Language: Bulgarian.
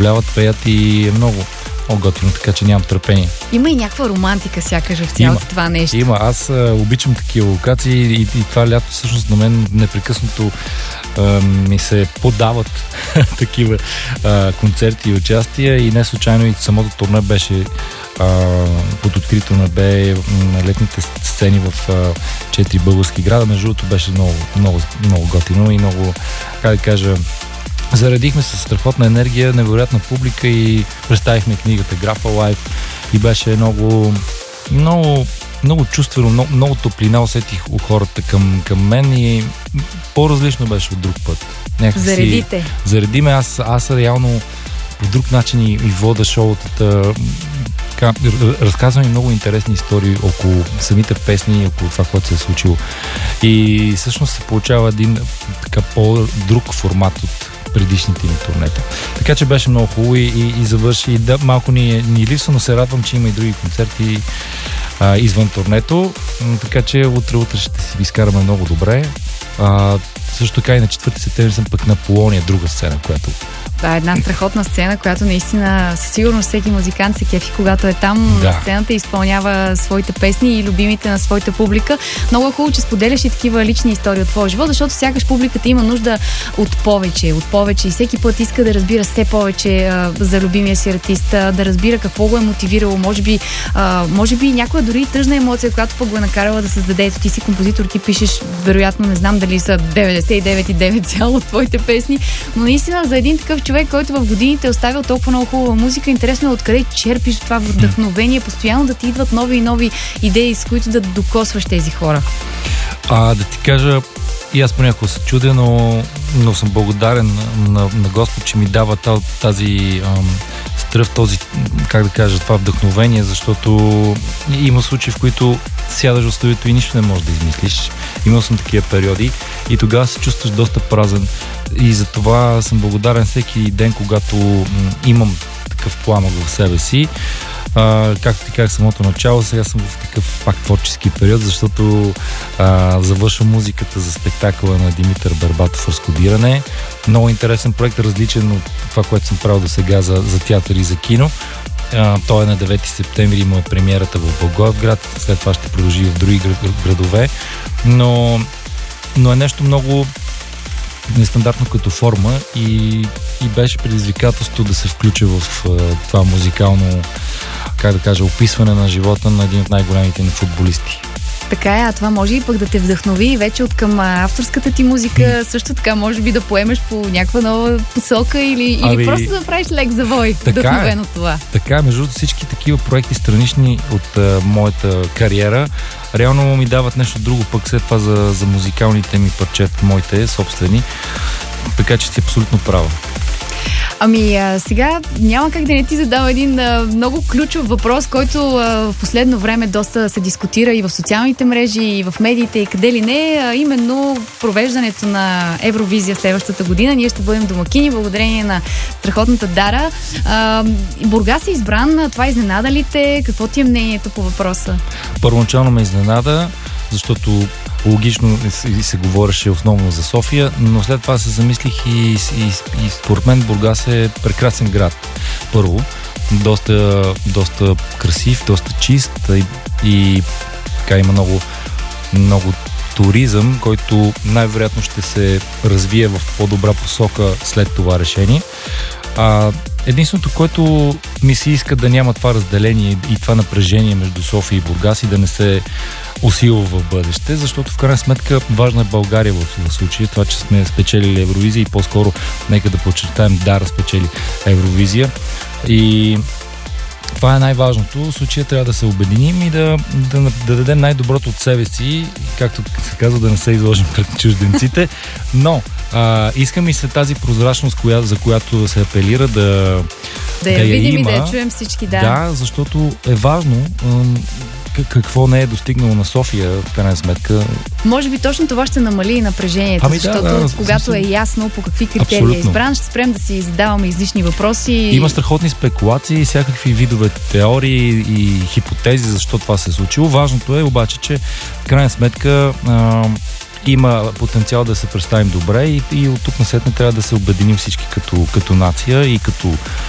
представляват, пеят и е много готино, така че нямам търпение. Има и някаква романтика сякаш в цялото това нещо. Има. Аз обичам такива локации и това лято всъщност на мен непрекъснато ми се подават такива концерти и участия и не случайно и самото турне беше под открито небе на летните сцени в 4 български града. Между другото беше много готино и много, как да кажа, заредихме с страхотна енергия, невероятна публика и представихме книгата Графа Лайф и беше много чувствено, много топлина усетих у хората към мен и по-различно беше от друг път. Заредиме. Аз реално по друг начин и вода шоутата. Разказвам и много интересни истории около самите песни и около това, което се е случило. И всъщност се получава един така по-друг формат от предишните ни турнета. Така че беше много хубаво и завърши. Да, малко ни липсва, но се радвам, че има и други концерти извън турнето. Така че утре ще си ви изкараме много добре. Също така и на 4 септември съм пък на Полония, друга сцена, която... Да, една страхотна сцена, която наистина със сигурност всеки музикант се кефи, когато е там на сцената и изпълнява своите песни и любимите на своята публика. Много е хубаво, че споделяш и такива лични истории от твоя живот, защото сякаш публиката има нужда от повече и всеки път иска да разбира все повече за любимия си артист, да разбира какво го е мотивирало, може би някоя дори тъжна емоция, която пък го е накарала да създаде. Ето ти си композитор, ти пишеш, вероятно, не знам дали са 99,9 цяло от твоите песни, но наистина за един такъв човек, който в годините е оставил толкова много хубава музика, интересно е откъде черпиш това вдъхновение, постоянно да ти идват нови и нови идеи, с които да докосваш тези хора. Да ти кажа, и аз понякога се чудя, но съм благодарен на Господ, че ми дава тази стръв, този, как да кажа, това вдъхновение, защото има случаи, в които сядаш в студиото и нищо не можеш да измислиш. Имал съм такива периоди и тогава се чувстваш доста празен и за това съм благодарен всеки ден, когато имам такъв пламък в себе си. Както ти казах самото начало, сега съм в такъв пак творчески период, защото завършвам музиката за спектакъла на Димитър Бербатов "Разкодиране". Много интересен проект, различен от това, което съм правил до сега за театър и за кино. Той е на 9 септември, има премиерата в Благоевград, след това ще продължи в други градове, но е нещо много нестандартно като форма и беше предизвикателство да се включа в това музикално, как да кажа, описване на живота на един от най-големите ни футболисти. Така е, а това може и пък да те вдъхнови вече от към авторската ти музика, също така може би да поемеш по някаква нова посока или просто да правиш лек завой, вдъхновен от това. Така, между всички такива проекти странични от моята кариера, реално ми дават нещо друго пък след това за музикалните ми парчета, моите собствени, така че си абсолютно права. Сега няма как да не ти задам един много ключов въпрос, който в последно време доста се дискутира и в социалните мрежи, и в медиите, и къде ли не, именно провеждането на Евровизия следващата година. Ние ще бъдем домакини благодарение на страхотната Дара. Бургас е избран. Това изненада ли те? Какво ти е мнението по въпроса? Първоначално ме изненада, защото логично се говореше основно за София, но след това се замислих и според мен Бургас е прекрасен град. Първо, доста красив, доста чист и така има много туризъм, който най-вероятно ще се развие в по-добра посока след това решение. Единственото, което ми се иска да няма това разделение и това напрежение между София и Бургас и да не се усилва в бъдеще, защото в крайна сметка важна е България в случая, това, че сме спечелили Евровизия и по-скоро нека да подчертаем Дара спечели Евровизия и това е най-важното. В случая трябва да се обединим и да дадем най-доброто от себе си, както се казва, да не се изложим пред чужденците, но искам и след тази прозрачност, за която се апелира да я видим и да я чуем всички, Да, защото е важно какво не е достигнало на София, в крайна сметка. Може би точно това ще намали и напрежението, защото когато е ясно по какви критерии е избран, ще спрем да си задаваме излишни въпроси. Има страхотни спекулации, всякакви видове теории и хипотези, защо това се е случило. Важното е обаче, че в крайна сметка има потенциал да се представим добре и от тук насетне трябва да се обединим всички като нация и като